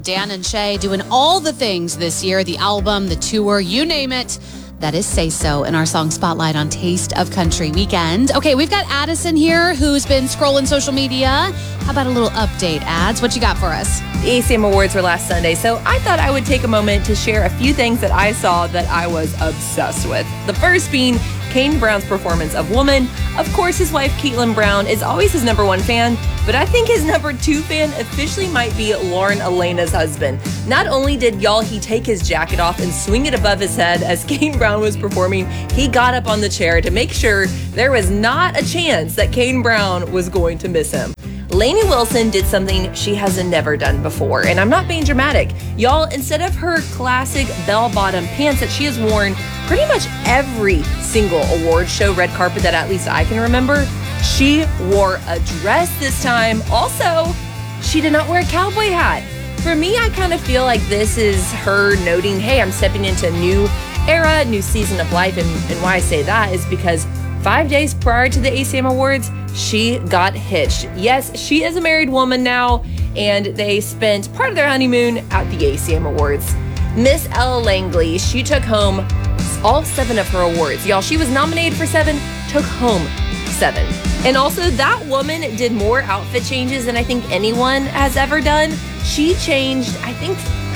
Dan and Shay doing all the things this year, the album, the tour, you name it. That is Say So in our song Spotlight on Taste of Country Weekend. Okay, we've got Addison here who's been scrolling social media. How about a little update, Ads? What you got for us? The ACM Awards were last Sunday, so I thought I would take a moment to share a few things that I saw that I was obsessed with. The first being Kane Brown's performance of Woman. Of course, his wife, Caitlin Brown, is always his number one fan, but I think his number two fan officially might be Lauren Elena's husband. Not only did he take his jacket off and swing it above his head as Kane Brown was performing, he got up on the chair to make sure there was not a chance that Kane Brown was going to miss him. Lainey Wilson did something she has never done before, and I'm not being dramatic. Y'all, instead of her classic bell-bottom pants that she has worn pretty much every single award show red carpet that at least I can remember, she wore a dress this time. Also, she did not wear a cowboy hat. For me, I kind of feel like this is her noting, hey, I'm stepping into a new era, new season of life, and why I say that is because 5 days prior to the ACM Awards, she got hitched. Yes, she is a married woman now, and they spent part of their honeymoon at the ACM Awards. Miss Ella Langley, she took home all 7 of her awards. Y'all, she was nominated for 7, took home 7. And also, that woman did more outfit changes than I think anyone has ever done. She changed, I think,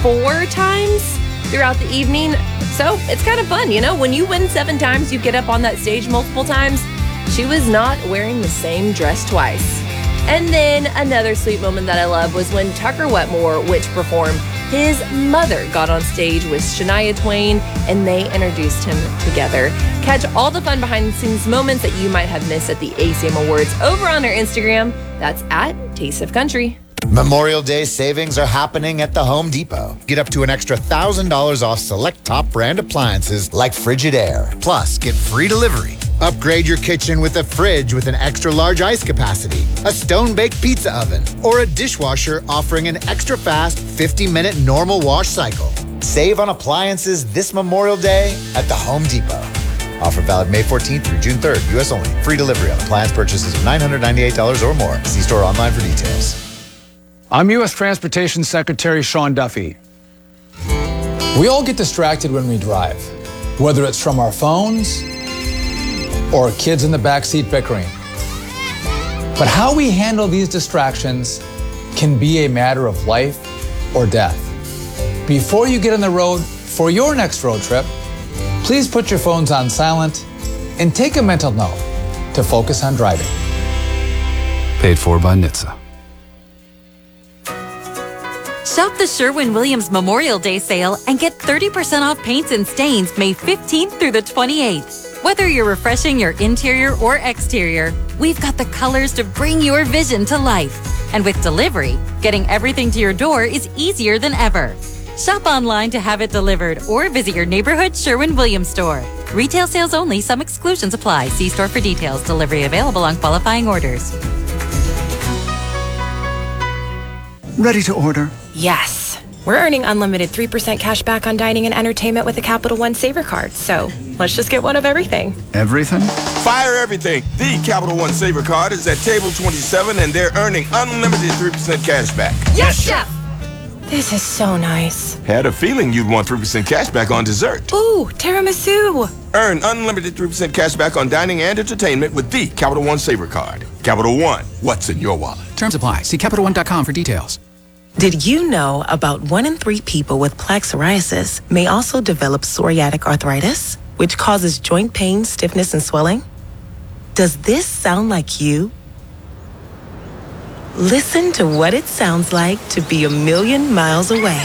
4 times throughout the evening. So it's kind of fun, you know? When you win 7 times, you get up on that stage multiple times. She was not wearing the same dress twice. And then another sweet moment that I love was when Tucker Wetmore went to perform. His mother got on stage with Shania Twain, and they introduced him together. Catch all the fun behind-the-scenes moments that you might have missed at the ACM Awards over on our Instagram. That's at Taste of Country. Memorial Day savings are happening at the Home Depot. Get up to an extra $1,000 off select top brand appliances like Frigidaire. Plus, get free delivery. Upgrade your kitchen with a fridge with an extra large ice capacity, a stone-baked pizza oven, or a dishwasher offering an extra fast 50-minute normal wash cycle. Save on appliances this Memorial Day at the Home Depot. Offer valid May 14th through June 3rd. U.S. only. Free delivery on appliance purchases of $998 or more. See store online for details. I'm U.S. Transportation Secretary Sean Duffy. We all get distracted when we drive, whether it's from our phones or kids in the backseat bickering. But how we handle these distractions can be a matter of life or death. Before you get on the road for your next road trip, please put your phones on silent and take a mental note to focus on driving. Paid for by NHTSA. Shop the Sherwin-Williams Memorial Day sale and get 30% off paints and stains May 15th through the 28th. Whether you're refreshing your interior or exterior, we've got the colors to bring your vision to life. And with delivery, getting everything to your door is easier than ever. Shop online to have it delivered or visit your neighborhood Sherwin-Williams store. Retail sales only. Some exclusions apply. See store for details. Delivery available on qualifying orders. Ready to order? Yes. We're earning unlimited 3% cash back on dining and entertainment with the Capital One Saver Card. So let's just get one of everything. Everything? Fire everything. The Capital One Saver Card is at table 27 and they're earning unlimited 3% cash back. Yes, Chef! This is so nice. Had a feeling you'd want 3% cash back on dessert. Ooh, tiramisu. Earn unlimited 3% cash back on dining and entertainment with the Capital One Saver Card. Capital One, what's in your wallet? Terms apply. See CapitalOne.com for details. Did you know about 1 in 3 people with plaque psoriasis may also develop psoriatic arthritis, which causes joint pain, stiffness, and swelling? Does this sound like you? Listen to what it sounds like to be a million miles away.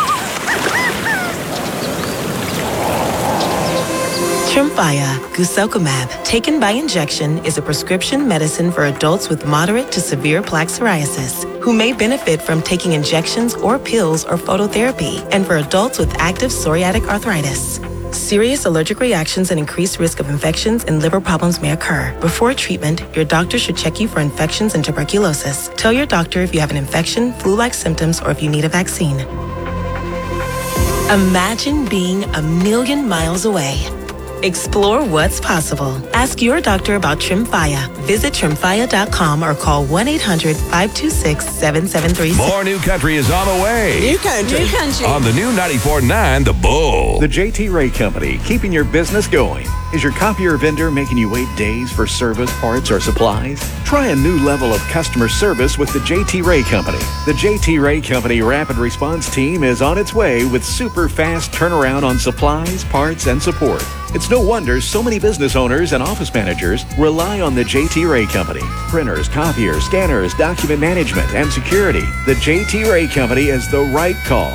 Tremfya guselkumab, taken by injection, is a prescription medicine for adults with moderate to severe plaque psoriasis who may benefit from taking injections or pills or phototherapy, and for adults with active psoriatic arthritis. Serious allergic reactions and increased risk of infections and liver problems may occur. Before treatment, your doctor should check you for infections and tuberculosis. Tell your doctor if you have an infection, flu-like symptoms, or if you need a vaccine. Imagine being a million miles away. Explore what's possible. Ask your doctor about Tremfya. Visit Tremfya.com or call 1-800-526-7736. More New Country is on the way. New Country. New Country. On the new 94.9 The Bull. The JT Ray Company, keeping your business going. Is your copier vendor making you wait days for service, parts, or supplies? Try a new level of customer service with the JT Ray Company. The JT Ray Company Rapid Response Team is on its way with super fast turnaround on supplies, parts, and support. It's no wonder so many business owners and office managers rely on the JT Ray Company. Printers, copiers, scanners, document management, and security. The JT Ray Company is the right call.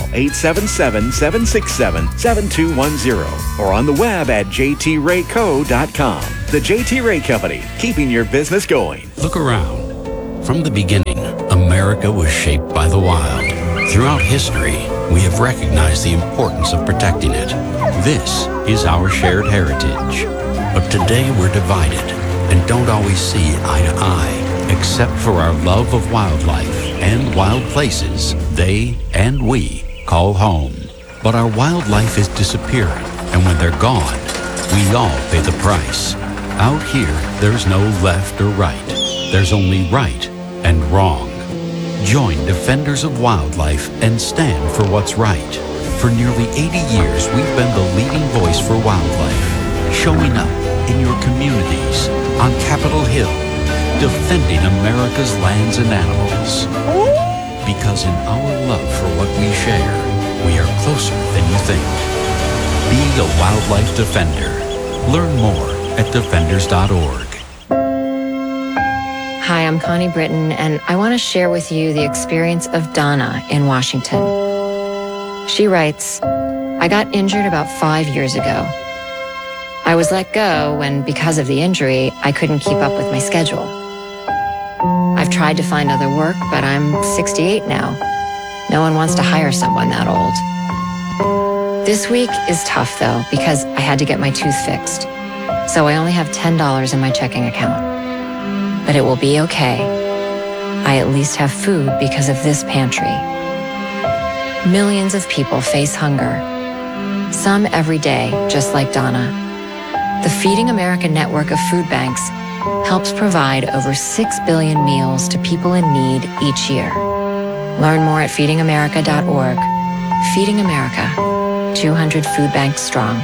877-767-7210 or on the web at jtrayco.com. The JT Ray Company, keeping your business going. Look around. From the beginning, America was shaped by the wild. Throughout history, we have recognized the importance of protecting it. This is our shared heritage. But today we're divided and don't always see eye to eye, except for our love of wildlife and wild places they and we call home. But our wildlife is disappearing, and when they're gone, we all pay the price. Out here, there's no left or right. There's only right and wrong. Join Defenders of Wildlife and stand for what's right. For nearly 80 years, we've been the leading voice for wildlife, showing up in your communities, on Capitol Hill, defending America's lands and animals. Because in our love for what we share, we are closer than you think. Be a wildlife defender. Learn more at defenders.org. Hi, I'm Connie Britton, and I want to share with you the experience of Donna in Washington. She writes, I got injured about 5 years ago. I was let go when, because of the injury, I couldn't keep up with my schedule. I've tried to find other work, but I'm 68 now. No one wants to hire someone that old. This week is tough, though, because I had to get my tooth fixed. So I only have $10 in my checking account. But it will be okay. I at least have food because of this pantry. Millions of people face hunger. Some every day, just like Donna. The Feeding America network of food banks helps provide over 6 billion meals to people in need each year. Learn more at feedingamerica.org. Feeding America, 200 food banks strong.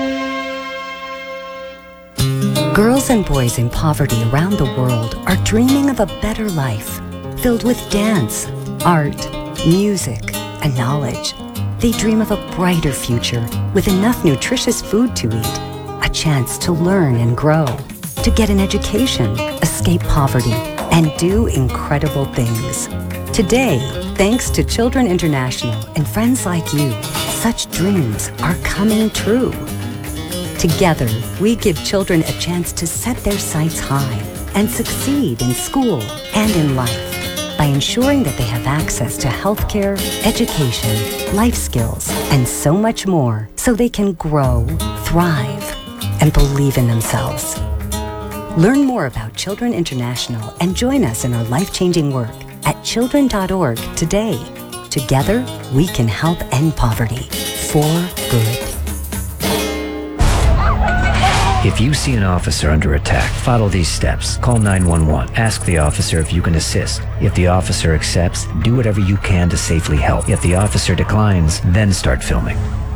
Girls and boys in poverty around the world are dreaming of a better life, filled with dance, art, music, and knowledge. They dream of a brighter future with enough nutritious food to eat, a chance to learn and grow, to get an education, escape poverty, and do incredible things. Today, thanks to Children International and friends like you, such dreams are coming true. Together, we give children a chance to set their sights high and succeed in school and in life by ensuring that they have access to healthcare, education, life skills, and so much more so they can grow, thrive, and believe in themselves. Learn more about Children International and join us in our life-changing work at children.org today. Together, we can help end poverty for good. If you see an officer under attack, follow these steps. Call 911. Ask the officer if you can assist. If the officer accepts, do whatever you can to safely help. If the officer declines, then start filming.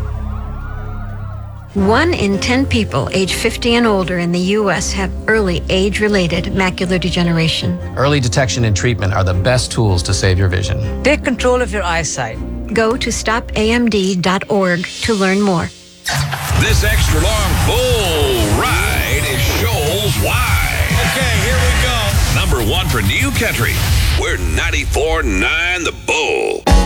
1 in 10 people age 50 and older in the U.S. have early age-related macular degeneration. Early detection and treatment are the best tools to save your vision. Take control of your eyesight. Go to stopamd.org to learn more. This extra long bull ride is Shoals Wide. Okay, here we go. Number 1 for New Country. We're 94.9 The Bull.